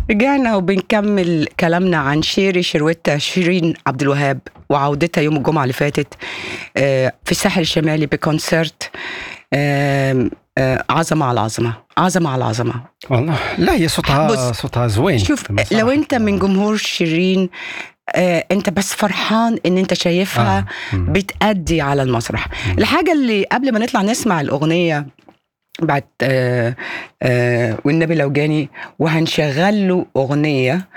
رجعنا وبنكمل كلامنا عن شيروتة شيرين عبد الوهاب وعودتها يوم الجمعة اللي فاتت في الساحل الشمالي بكونسرت عظمة على عظمة، عظمة على عظمة والله. لا هي صوتها زوين. شوف لو انت من جمهور شيرين انت بس فرحان ان انت شايفها بتأدي على المسرح. الحاجة اللي قبل ما نطلع نسمع الأغنية بعد والنبي لو جاني وهنشغل له أغنية،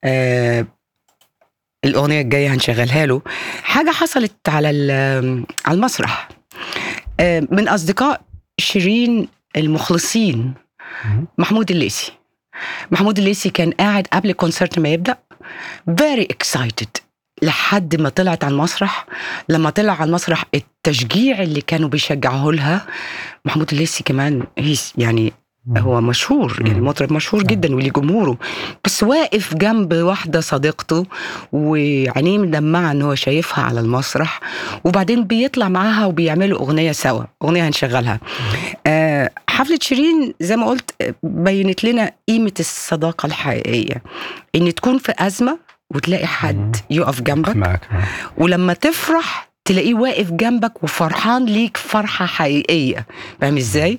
الأغنية الجاية هنشغلها له، حاجة حصلت على المسرح من أصدقاء شيرين المخلصين. محمود الليثي كان قاعد قبل الكونسرت ما يبدأ very excited لحد ما طلعت على المسرح. لما طلع على المسرح التشجيع اللي كانوا بيشجعوه لها، محمود الليثي كمان يعني هو مشهور، يعني مطرب مشهور جدا وليه جمهوره، بس واقف جنب واحدة صديقته وعينيه مدمعة ان هو شايفها على المسرح، وبعدين بيطلع معاها وبيعملوا أغنية سوا، أغنية هنشغلها. حفلة شيرين زي ما قلت بينت لنا قيمة الصداقة الحقيقية، ان تكون في أزمة وتلاقي حد يقف جنبك، ولما تفرح تلاقيه واقف جنبك وفرحان ليك فرحة حقيقية. فاهم ازاي؟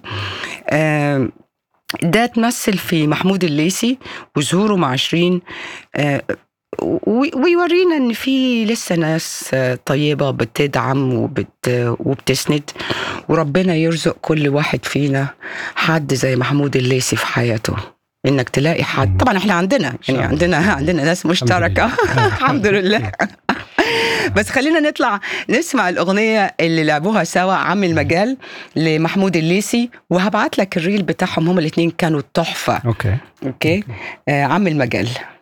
ده تمثل في محمود الليثي وظهوره مع شيرين، ويورينا ان في لسه ناس طيبة بتدعم وبتسند، وربنا يرزق كل واحد فينا حد زي محمود الليثي في حياته، انك تلاقي حد. طبعا احنا عندنا ناس مشتركة الحمد لله. بس خلينا نطلع نسمع الأغنية اللي لعبوها سوا، عم المجال لمحمود الليثي، وهبعت لك الريل بتاعهم، هم الاثنين كانوا تحفة. اوكي. عم المجال.